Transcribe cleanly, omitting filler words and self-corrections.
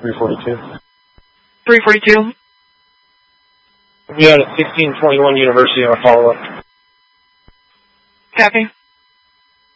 342. 342. We had a 1621 University on a follow-up. Copy.